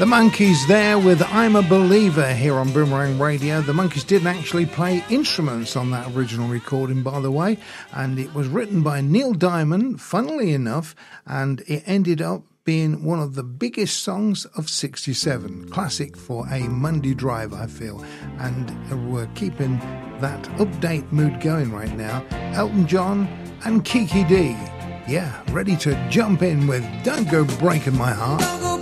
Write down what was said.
The Monkees there with I'm a Believer here on Boomerang Radio. The Monkees didn't actually play instruments on that original recording, by the way, and it was written by Neil Diamond, funnily enough, and it ended up being one of the biggest songs of '67. Classic for a Monday drive, I feel, and we're keeping that update mood going right now. Elton John and Kiki D. Yeah, ready to jump in with Don't Go Breaking My Heart.